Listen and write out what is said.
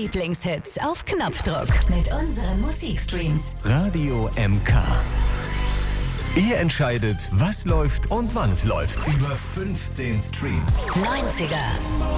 Lieblingshits auf Knopfdruck mit unseren Musikstreams. Radio MK. Ihr entscheidet, was läuft und wann es läuft. Über 15 Streams. 90er,